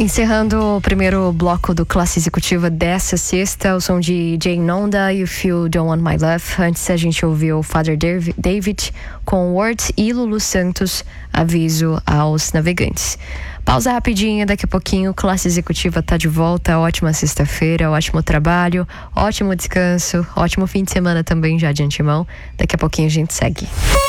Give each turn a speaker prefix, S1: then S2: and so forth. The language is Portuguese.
S1: Encerrando o primeiro bloco do Classe Executiva dessa sexta, o som de Jane Nonda, If You Don't Want My Love. Antes a gente ouviu Father David com Words e Lulu Santos, Aviso aos Navegantes. Pausa rapidinha, daqui a pouquinho Classe Executiva tá de volta. Ótima sexta-feira, ótimo trabalho, ótimo descanso, ótimo fim de semana também já de antemão. Daqui a pouquinho a gente segue.